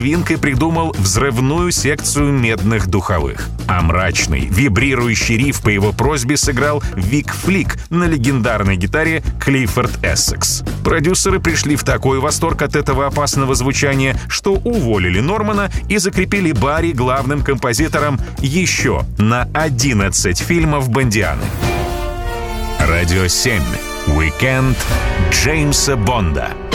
Винкой придумал взрывную секцию медных духовых. А мрачный, вибрирующий риф по его просьбе сыграл Вик Флик на легендарной гитаре Клиффорд Эссекс. Продюсеры пришли в такой восторг от этого опасного звучания, что уволили Нормана и закрепили Барри главным композитором еще на 11 фильмов Бондианы. Радио 7. Уикенд Джеймса Бонда.